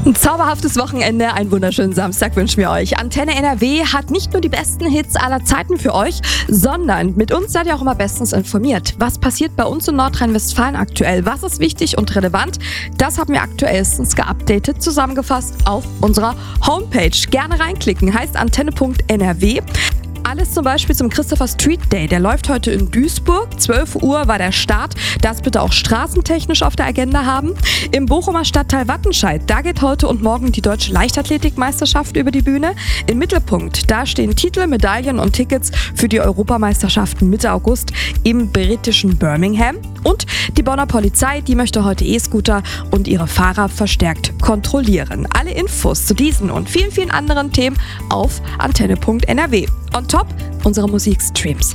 Ein zauberhaftes Wochenende, einen wunderschönen Samstag wünschen wir euch. Antenne NRW hat nicht nur die besten Hits aller Zeiten für euch, sondern mit uns seid ihr auch immer bestens informiert. Was passiert bei uns in Nordrhein-Westfalen aktuell? Was ist wichtig und relevant? Das haben wir aktuellstens geupdatet, zusammengefasst auf unserer Homepage. Gerne reinklicken, heißt antenne.nrw. Alles zum Beispiel zum Christopher Street Day. Der läuft heute in Duisburg. 12 Uhr war der Start. Das bitte auch straßentechnisch auf der Agenda haben. Im Bochumer Stadtteil Wattenscheid, da geht heute und morgen die Deutsche Leichtathletikmeisterschaft über die Bühne. Im Mittelpunkt, da stehen Titel, Medaillen und Tickets für die Europameisterschaften Mitte August im britischen Birmingham. Und die Bonner Polizei, die möchte heute E-Scooter und ihre Fahrer verstärkt kontrollieren. Alle Infos zu diesen und vielen, vielen anderen Themen auf antenne.nrw. On top unsere Musikstreams.